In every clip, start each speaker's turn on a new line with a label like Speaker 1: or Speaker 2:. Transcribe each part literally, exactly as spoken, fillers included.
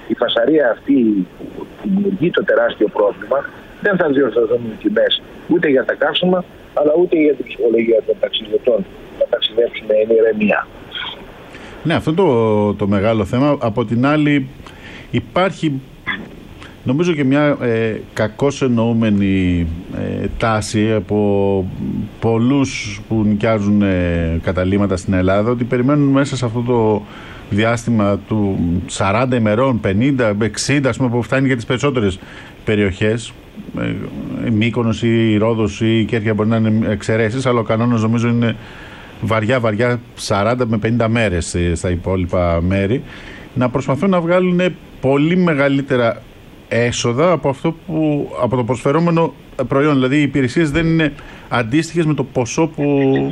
Speaker 1: η φασαρία αυτή που δημιουργεί το τεράστιο πρόβλημα δεν θα διορθωθούν οι τιμές ούτε για τα καύσιμα, αλλά ούτε για την ψυχολογία των ταξιδιωτών να ταξιδέψουν με ηρεμία.
Speaker 2: Ναι, αυτό το, το μεγάλο θέμα. Από την άλλη υπάρχει νομίζω και μια ε, κακώς εννοούμενη ε, τάση από πολλούς που νοικιάζουν ε, καταλύματα στην Ελλάδα, ότι περιμένουν μέσα σε αυτό το διάστημα του σαράντα ημερών, πενήντα, εξήντα, ας πούμε, που φτάνει για τις περισσότερες περιοχές. Ε, Μύκονος ή η Ρόδος ή η Κέρκυρα μπορεί να είναι εξαιρέσεις, αλλά ο κανόνας νομίζω είναι βαριά βαριά σαράντα με πενήντα μέρες στα υπόλοιπα μέρη, να προσπαθούν να βγάλουν πολύ μεγαλύτερα έσοδα από αυτό που, από το προσφερόμενο προϊόν. Δηλαδή οι υπηρεσίες δεν είναι αντίστοιχες με το ποσό που,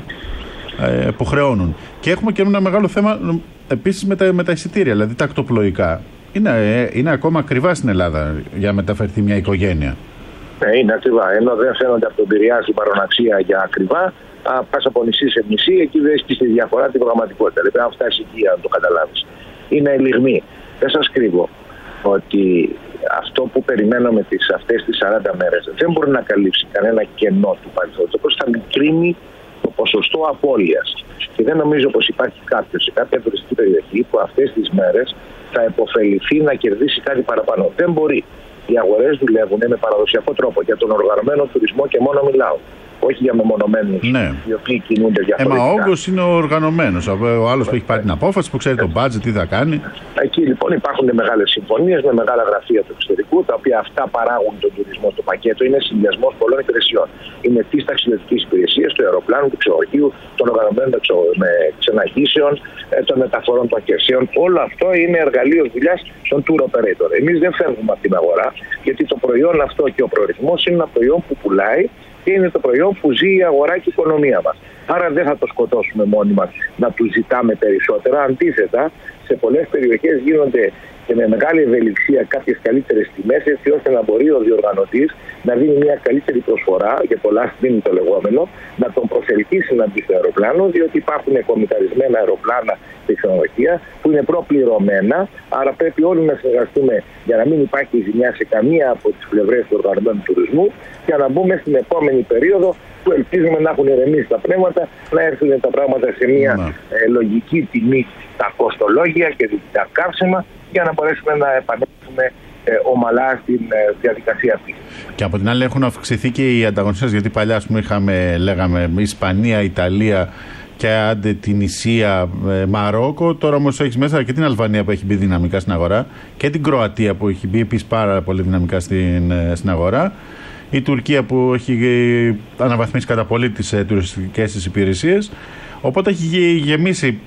Speaker 2: ε, που χρεώνουν. Και έχουμε και ένα μεγάλο θέμα επίσης με τα, με τα εισιτήρια, δηλαδή τα ακτοπλοϊκά. Είναι, ε, είναι ακόμα ακριβά στην Ελλάδα για να μεταφερθεί μια οικογένεια.
Speaker 1: Ναι, είναι ακριβά. Ενώ δεν φαίνονται από τον Πειραιά στην παροναξία για ακριβά, πα από νησί σε νησί, εκεί δεν έχει τη διαφορά την πραγματικότητα. Δηλαδή, αν φτάσει εκεί, αν το καταλάβει. Είναι ελιγμή. Δεν σα κρύβω ότι αυτό που περιμένουμε τις, αυτές τις σαράντα μέρες δεν μπορεί να καλύψει κανένα κενό του παρελθόντος, όπως θα μικρύνει το ποσοστό απώλειας. Και δεν νομίζω πως υπάρχει κάποιος σε κάποια τουριστική περιοχή που αυτές τις μέρες θα επωφεληθεί να κερδίσει κάτι παραπάνω. Δεν μπορεί. Οι αγορές δουλεύουν με παραδοσιακό τρόπο. Για τον οργανωμένο τουρισμό και μόνο μιλάω. Όχι για μεμονωμένους, ναι, οι οποίοι κινούνται διαφορετικά.
Speaker 2: Ε, μα ο όγκος είναι ο οργανωμένος. Ο άλλος που έχει πάρει την απόφαση, που ξέρει το budget, τι θα κάνει.
Speaker 1: Εκεί λοιπόν υπάρχουν μεγάλες συμφωνίες με μεγάλα γραφεία του εξωτερικού, τα οποία αυτά παράγουν τον τουρισμό. Το πακέτο είναι συνδυασμός πολλών υπηρεσιών. Είναι τη ταξιδιωτική υπηρεσία, του αεροπλάνου, του ξενοδοχείου, των οργανωμένων ξεναγήσεων, των μεταφορών των χερσαίων. Όλο αυτό είναι εργαλείο δουλειάς των tour operator. Εμείς δεν φεύγουμε από την αγορά, γιατί το προϊόν αυτό και ο προορισμός είναι ένα προϊόν που πουλάει. Και είναι το προϊόν που ζει η αγορά και η οικονομία μας. Άρα δεν θα το σκοτώσουμε μόνοι μας να του ζητάμε περισσότερα. Αντίθετα, σε πολλές περιοχές γίνονται και με μεγάλη ευελιξία κάποιες καλύτερες τιμές, έτσι ώστε να μπορεί ο διοργανωτής να δίνει μια καλύτερη προσφορά, για το last minute το λεγόμενο, να τον προσελκύσει να μπει στο αεροπλάνο, διότι υπάρχουν κομιταρισμένα αεροπλάνα και ξενοδοχεία που είναι προπληρωμένα. Άρα πρέπει όλοι να συνεργαστούμε για να μην υπάρχει ζημιά σε καμία από τις πλευρές του οργανωμένου τουρισμού, για να μπούμε στην επόμενη περίοδο που ελπίζουμε να έχουν ηρεμήσει τα πνεύματα, να έρθουν τα πράγματα σε μια ε, λογική τιμή, τα κοστολόγια και τα καύσιμα, για να μπορέσουμε να επανέλθουμε ε, ομαλά στην ε, διαδικασία αυτή.
Speaker 2: Και από την άλλη έχουν αυξηθεί και οι ανταγωνιστές, γιατί παλιά ας πούμε, είχαμε, λέγαμε Ισπανία, Ιταλία και άντε την Ισία, ε, Μαρόκο. Τώρα όμως έχεις μέσα και την Αλβανία που έχει μπει δυναμικά στην αγορά και την Κροατία που έχει μπει επίσης πάρα πολύ δυναμικά στην, ε, στην αγορά. Η Τουρκία που έχει αναβαθμίσει κατά πολύ τις ε, τουριστικές της υπηρεσίες. Οπότε έχει γεμίσει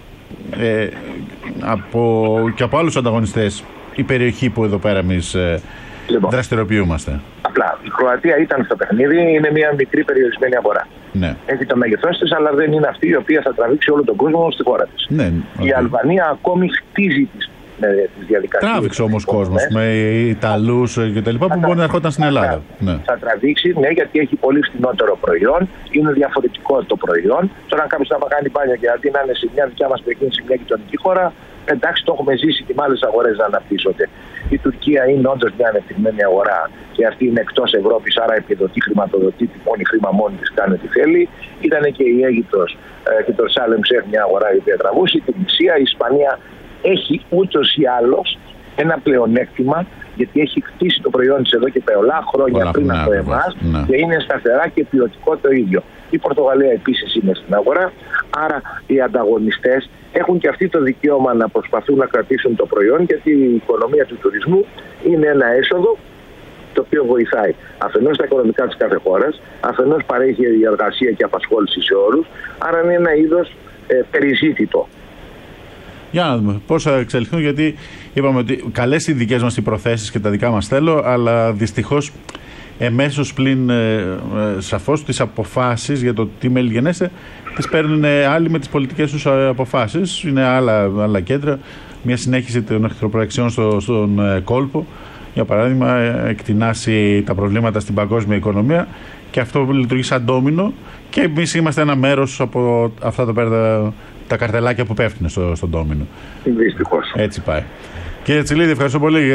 Speaker 2: ε, από, και από άλλους ανταγωνιστές η περιοχή που εδώ πέρα εμείς ε, λοιπόν, δραστηριοποιούμαστε. Απλά
Speaker 1: η Κροατία ήταν στο παιχνίδι, είναι μια μικρή περιορισμένη αγορά.
Speaker 2: Ναι.
Speaker 1: Έχει το μέγεθός της, αλλά δεν είναι αυτή η οποία θα τραβήξει όλο τον κόσμο στη χώρα της.
Speaker 2: Ναι, okay.
Speaker 1: Η Αλβανία ακόμη χτίζει τις τις διαδικασίες.
Speaker 2: Τράβηξε όμως κόσμος με Ιταλούς και τα λοιπά που μπορεί να ερχόταν στην Ελλάδα.
Speaker 1: Θα,
Speaker 2: ναι.
Speaker 1: θα τραβήξει, ναι, γιατί έχει πολύ φθηνότερο προϊόν, είναι διαφορετικό το προϊόν. Τώρα, αν κάποιος θα κάνει μπάνια και αντί να είναι σε μια δικιά μας περιοχή, σε μια γειτονική χώρα, εντάξει, το έχουμε ζήσει και με άλλες αγορές να αναπτύσσονται. Η Τουρκία είναι όντως μια ανεπτυγμένη αγορά και αυτή είναι εκτός Ευρώπης, άρα επιδοτεί, χρηματοδοτεί, τυπώνει χρήμα μόνη της, κάνει ό,τι θέλει. Ήταν και η Αίγυπτος ε, και το Σάλεμ Σεφ, μια αγορά η οποία τραβούσε. Η Τινησία, η Ισπανία έχει ούτως ή άλλως ένα πλεονέκτημα, γιατί έχει χτίσει το προϊόν της εδώ και πολλά χρόνια Ωραία, πριν ναι, από εμάς ναι. και είναι σταθερά και ποιοτικό το ίδιο. Η Πορτογαλία επίσης είναι στην αγορά, άρα οι ανταγωνιστές έχουν και αυτοί το δικαίωμα να προσπαθούν να κρατήσουν το προϊόν, γιατί η οικονομία του τουρισμού είναι ένα έσοδο το οποίο βοηθάει αφενός τα οικονομικά της κάθε χώρας, αφενός παρέχει εργασία και απασχόληση σε όλους, άρα είναι ένα είδος ε, περιζήτητο.
Speaker 2: Για να δούμε πώς θα εξελιχθούν, γιατί είπαμε ότι καλές οι δικές μας οι προθέσεις και τα δικά μας θέλω, αλλά δυστυχώς εμέσως πλην ε, ε, σαφώς τις αποφάσεις για το τι μέλη γενέστε τις παίρνουν άλλοι με τις πολιτικές τους αποφάσεις. Είναι άλλα, άλλα κέντρα, μια συνέχιση των εχθροπραξιών στο, στον ε, κόλπο, για παράδειγμα, ε, εκτινάσει τα προβλήματα στην παγκόσμια οικονομία, και αυτό λειτουργεί σαν ντόμινο, και εμείς είμαστε ένα μέρος από αυτά τα πέρα τα καρτελάκια που πέφτουν στο, στον ντόμινο.
Speaker 1: Δυστυχώς.
Speaker 2: Έτσι πάει. Κύριε Τσιλίδη, ευχαριστώ πολύ.